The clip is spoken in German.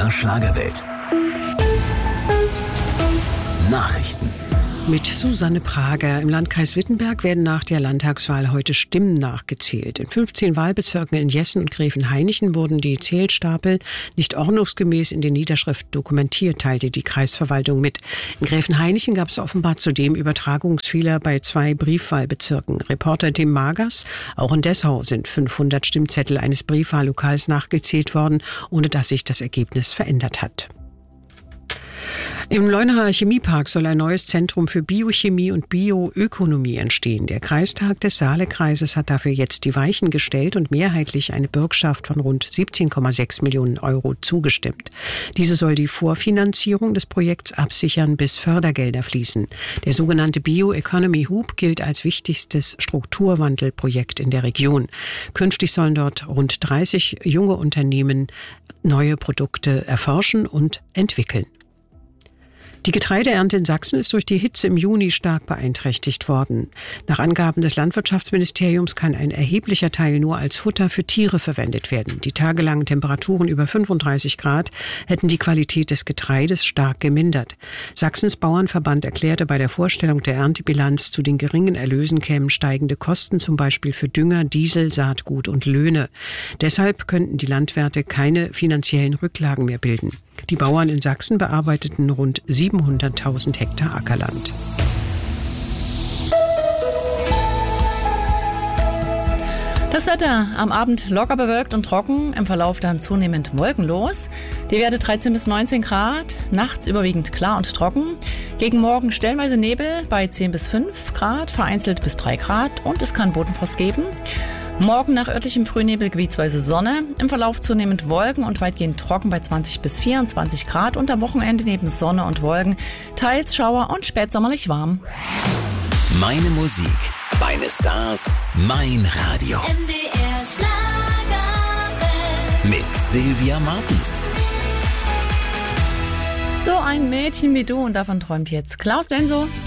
MDR Schlagerwelt. Nachrichten. Mit Susanne Prager. Im Landkreis Wittenberg werden nach der Landtagswahl heute Stimmen nachgezählt. In 15 Wahlbezirken in Jessen und Gräfenhainichen wurden die Zählstapel nicht ordnungsgemäß in den Niederschriften dokumentiert, teilte die Kreisverwaltung mit. In Gräfenhainichen gab es offenbar zudem Übertragungsfehler bei 2 Briefwahlbezirken. Reporter Tim Magers. Auch in Dessau sind 500 Stimmzettel eines Briefwahllokals nachgezählt worden, ohne dass sich das Ergebnis verändert hat. Im Leunacher Chemiepark soll ein neues Zentrum für Biochemie und Bioökonomie entstehen. Der Kreistag des Saalekreises hat dafür jetzt die Weichen gestellt und mehrheitlich eine Bürgschaft von rund 17,6 Millionen Euro zugestimmt. Diese soll die Vorfinanzierung des Projekts absichern, bis Fördergelder fließen. Der sogenannte Bioeconomy Hub gilt als wichtigstes Strukturwandelprojekt in der Region. Künftig sollen dort rund 30 junge Unternehmen neue Produkte erforschen und entwickeln. Die Getreideernte in Sachsen ist durch die Hitze im Juni stark beeinträchtigt worden. Nach Angaben des Landwirtschaftsministeriums kann ein erheblicher Teil nur als Futter für Tiere verwendet werden. Die tagelangen Temperaturen über 35 Grad hätten die Qualität des Getreides stark gemindert. Sachsens Bauernverband erklärte bei der Vorstellung der Erntebilanz, zu den geringen Erlösen kämen steigende Kosten, zum Beispiel für Dünger, Diesel, Saatgut und Löhne. Deshalb könnten die Landwirte keine finanziellen Rücklagen mehr bilden. Die Bauern in Sachsen bearbeiteten rund 700.000 Hektar Ackerland. Das Wetter am Abend locker bewölkt und trocken, im Verlauf dann zunehmend wolkenlos. Die Werte 13 bis 19 Grad, nachts überwiegend klar und trocken. Gegen Morgen stellenweise Nebel bei 10 bis 5 Grad, vereinzelt bis 3 Grad und es kann Bodenfrost geben. Morgen nach örtlichem Frühnebel gebietsweise Sonne, im Verlauf zunehmend Wolken und weitgehend trocken bei 20 bis 24 Grad und am Wochenende neben Sonne und Wolken teils Schauer und spätsommerlich warm. Meine Musik, meine Stars, mein Radio. MDR Schlagerwelt. Mit Sylvia Martens. So ein Mädchen wie du und davon träumt jetzt Klaus Denso.